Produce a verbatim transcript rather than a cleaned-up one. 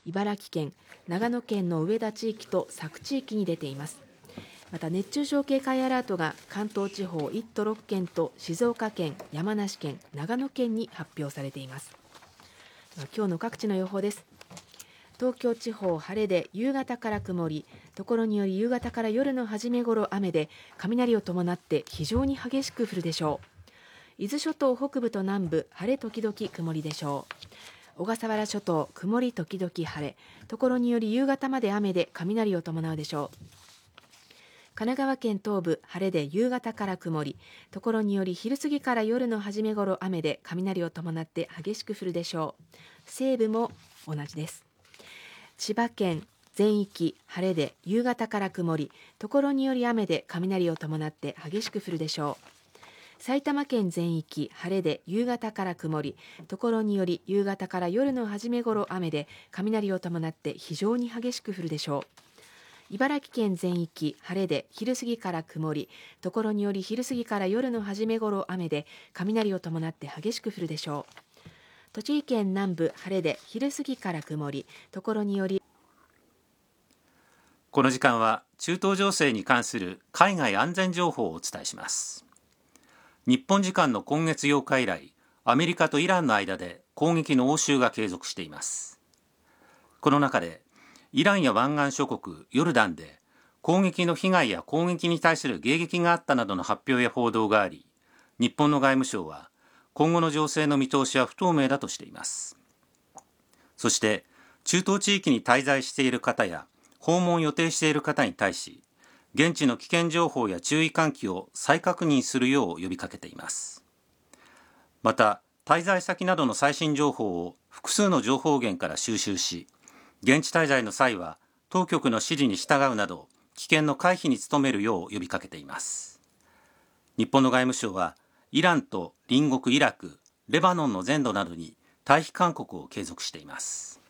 茨城県、長野県の上田地域と佐久地域に出ています。また熱中症警戒アラートが関東地方いっ都ろっ県と静岡県、山梨県、長野県に発表されています。今日の各地の予報です。東京地方晴れで夕方から曇り、ところにより夕方から夜の初め頃雨で雷を伴って非常に激しく降るでしょう。伊豆諸島北部と南部晴れ時々曇りでしょう。小笠原諸島曇り時々晴れ、ところにより夕方まで雨で雷を伴うでしょう。神奈川県東部晴れで夕方から曇り、ところにより昼過ぎから夜の初め頃雨で雷を伴って激しく降るでしょう。西部も同じです。千葉県全域晴れで夕方から曇り、ところにより雨で雷を伴って激しく降るでしょう。埼玉県全域晴れで夕方から曇り、ところにより夕方から夜の初め頃雨で雷を伴って非常に激しく降るでしょう。茨城県全域晴れで昼過ぎから曇り、ところにより昼過ぎから夜の初め頃雨で雷を伴って激しく降るでしょう。栃木県南部晴れで昼過ぎから曇り、ところにより。 この時間は中東情勢に関する海外安全情報をお伝えします。日本時間の今月ようか以来、アメリカとイランの間で攻撃の応酬が継続しています。この中でイランや湾岸諸国ヨルダンで攻撃の被害や攻撃に対する迎撃があったなどの発表や報道があり、日本の外務省は今後の情勢の見通しは不透明だとしています。そして中東地域に滞在している方や訪問を予定している方に対し、現地の危険情報や注意喚起を再確認するよう呼びかけています。また滞在先などの最新情報を複数の情報源から収集し、現地滞在の際は当局の指示に従うなど危険の回避に努めるよう呼びかけています。日本の外務省はイランと隣国イラク、レバノンの全土などに退避勧告を継続しています。